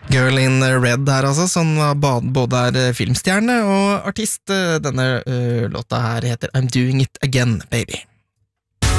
Girl in Red her altså, som både er filmstjerne og artist. Denne låta her heter I'm Doing It Again, Baby.